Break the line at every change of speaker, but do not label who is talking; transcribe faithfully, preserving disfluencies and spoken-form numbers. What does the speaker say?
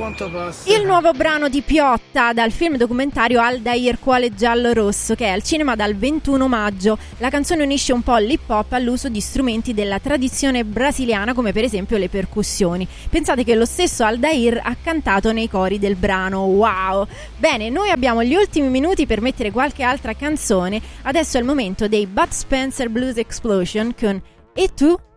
quanto passa.
Il nuovo brano di Piotta dal film documentario Aldair Cuore Giallo Rosso, che è al cinema dal ventuno maggio. La canzone unisce un po' l'hip hop all'uso di strumenti della tradizione brasiliana, come per esempio le percussioni. Pensate che lo stesso Aldair ha cantato nei cori del brano. Wow! Bene, noi abbiamo gli ultimi minuti per mettere qualche altra canzone. Adesso è il momento dei Bud Spencer Blues Explosion con E tu?